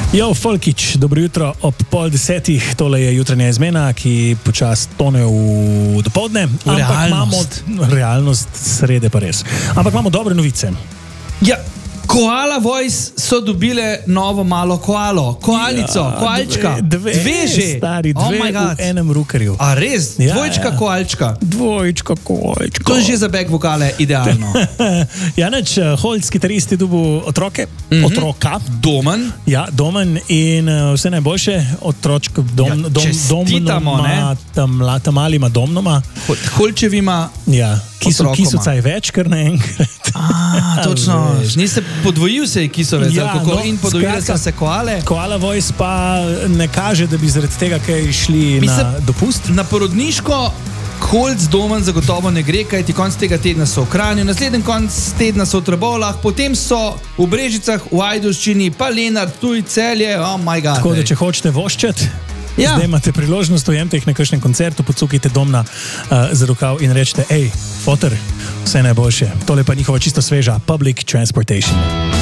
Jo, Folkič, dobro jutro ob 9:30, tole je jutranja izmena, ki počasi tone v dopoldne. Ampak imamo realnost srede pa res. Ampak imamo dobre novice. Ja, Koala Voice so dobile novo malo koalo, koalico, koalčka. Dve že. Stari, dve v enem rukerju. A res? Dvojčka koalčka. Dvojčka koalčka. To je že za back vokale idealno. Janeč, Holc, kitarist je dobil otroke, otroka. Domen. Ja, Domen in vse najboljše. Otročko, Domnoma, tam malima Domnoma. Holčevima. Ja, kisuca je več, kar naenkrat. Točno. Niste podvojil se kisovec, in podvojili so se koale. Koala Voice pa ne kaže, da bi zaradi tega kaj šli na dopust. Na porodniško Holc Domen zagotovo ne gre, kajti konc tega tedna so v Kranju, naslednji konc tedna so v Trbovljah, potem so v Brežicah, v Ajdovščini, pa Lenart, Ptuj, Celje, oh my god. Tako da, če hočete voščati, zdaj imate priložnost, ujemte jih na kakšnem koncertu, podsukajte Domna za rokav in rečete, foter, vse najboljše. Tole pa njihova čisto sveža Public Transportation.